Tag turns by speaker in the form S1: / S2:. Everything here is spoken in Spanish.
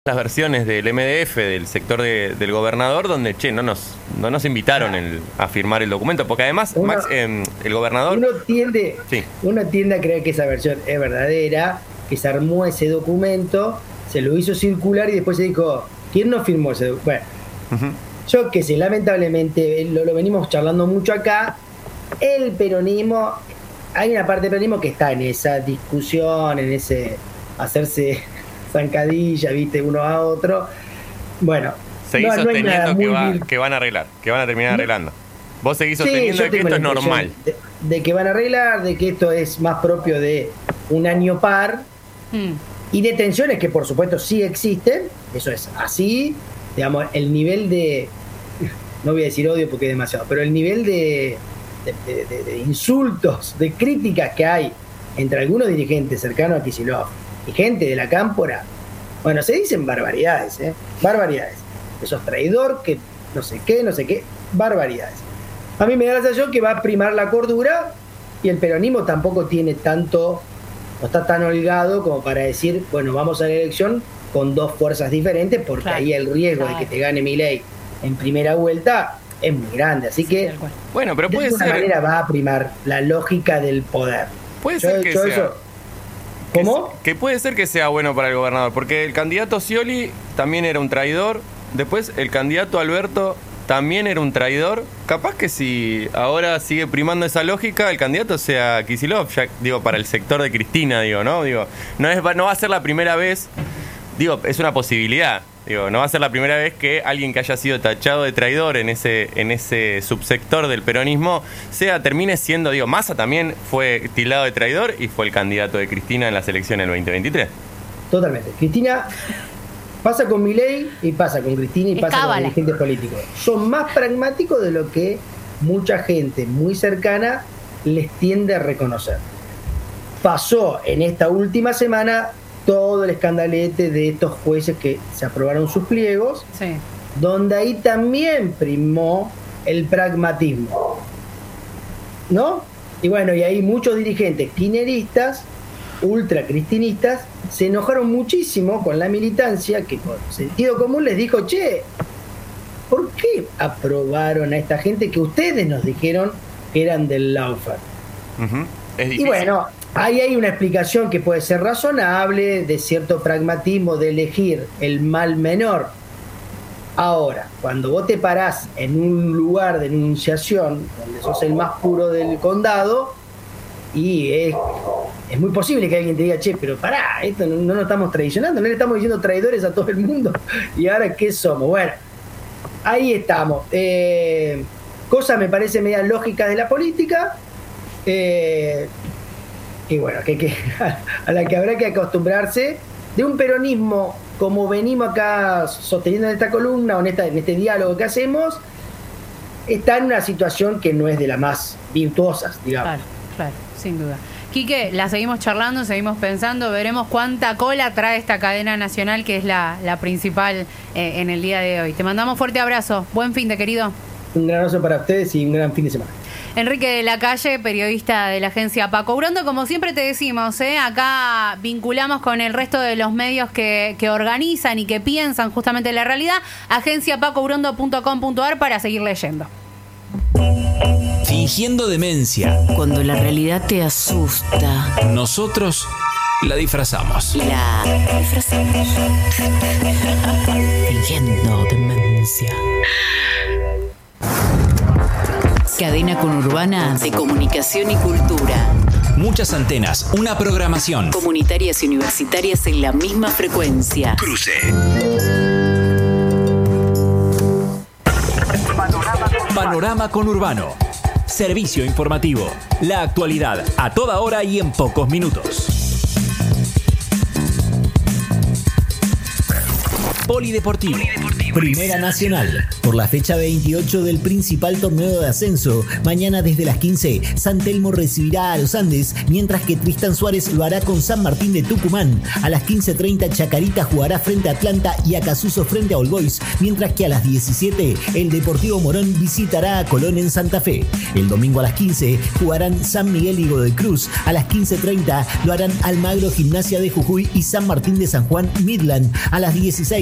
S1: las versiones del MDF del sector del gobernador donde no nos invitaron a firmar el documento, porque además el gobernador
S2: uno tiende a creer que esa versión es verdadera, que se armó ese documento, se lo hizo circular y después se dijo, ¿quién no firmó ese documento? Bueno, yo que sé, lamentablemente lo venimos charlando mucho acá, el peronismo, hay una parte del peronismo que está en esa discusión, en ese hacerse zancadilla, viste, uno a otro. Bueno,
S1: seguís sosteniendo que van a arreglar, que van a terminar arreglando. Vos seguís sosteniendo que esto es normal.
S2: De que van a arreglar, de que esto es más propio de un año par, y de tensiones que por supuesto sí existen, eso es así, digamos, el nivel de, no voy a decir odio porque es demasiado, pero el nivel de insultos, de críticas que hay entre algunos dirigentes cercanos a Kicillof y gente de la cámpora, bueno, se dicen barbaridades, barbaridades. Que sos traidor, que no sé qué, barbaridades. A mí me da la sensación que va a primar la cordura y el peronismo tampoco tiene tanto, no está tan holgado como para decir, bueno, vamos a la elección con dos fuerzas diferentes, porque ahí el riesgo de que te gane Milei en primera vuelta es muy grande. Así que,
S1: bueno, pero puede
S2: de alguna manera va a primar la lógica del poder.
S1: Puede ser que sea.
S2: Eso, ¿cómo?
S1: Que puede ser que sea bueno para el gobernador, porque el candidato Scioli también era un traidor, después el candidato Alberto también era un traidor. Capaz que si ahora sigue primando esa lógica, el candidato sea Kicillof, ya digo, para el sector de Cristina, no va a ser la primera vez, es una posibilidad. No va a ser la primera vez que alguien que haya sido tachado de traidor en ese subsector del peronismo termine siendo, Massa también fue tildado de traidor y fue el candidato de Cristina en las elecciones del 2023.
S2: Totalmente. Cristina pasa con Milei y pasa con Cristina y pasa con los dirigentes políticos. Son más pragmáticos de lo que mucha gente muy cercana les tiende a reconocer. Pasó en esta última semana todo el escandalete de estos jueces que se aprobaron sus pliegos, donde ahí también primó el pragmatismo, ¿no? Y bueno, y ahí muchos dirigentes kirchneristas, ultracristinistas, se enojaron muchísimo con la militancia que con sentido común les dijo, ¿por qué aprobaron a esta gente que ustedes nos dijeron que eran del Lawfare?
S1: Es difícil.
S2: Y bueno, ahí hay una explicación que puede ser razonable, de cierto pragmatismo, de elegir el mal menor. Ahora, cuando vos te parás en un lugar de enunciación, donde sos el más puro del condado, y es muy posible que alguien te diga, pero pará, esto no nos estamos traicionando, no le estamos diciendo traidores a todo el mundo, y ahora ¿qué somos? Bueno, ahí estamos. Cosa me parece media lógica de la política, y bueno, a la que habrá que acostumbrarse, de un peronismo como venimos acá sosteniendo en esta columna o en este diálogo que hacemos, está en una situación que no es de las más virtuosas, digamos.
S3: Claro, sin duda. Quique, la seguimos charlando, seguimos pensando, veremos cuánta cola trae esta cadena nacional que es la principal en el día de hoy. Te mandamos fuerte abrazo, buen fin de querido.
S2: Un gran abrazo para ustedes y un gran fin de semana.
S3: Enrique de la Calle, periodista de la agencia Paco Urondo, como siempre te decimos, acá vinculamos con el resto de los medios que organizan y que piensan justamente la realidad, agenciapacourondo.com.ar para seguir leyendo.
S4: Fingiendo demencia.
S5: Cuando la realidad te asusta.
S4: Nosotros la disfrazamos.
S5: Fingiendo demencia. Cadena conurbana de comunicación y cultura.
S4: Muchas antenas, una programación.
S5: Comunitarias y universitarias en la misma frecuencia.
S4: Cruce. Panorama conurbano. Servicio informativo. La actualidad a toda hora y en pocos minutos. Polideportivo. Primera Nacional. Por la fecha 28 del principal torneo de ascenso, mañana desde las 15, San Telmo recibirá a los Andes, mientras que Tristan Suárez lo hará con San Martín de Tucumán. A las 15:30, Chacarita jugará frente a Atlanta y Acasuso frente a All Boys, mientras que a las 17, el Deportivo Morón visitará a Colón en Santa Fe. El domingo a las 15 jugarán San Miguel y Godoy Cruz. A las 15:30 lo harán Almagro, Gimnasia de Jujuy y San Martín de San Juan, Midland. A las 16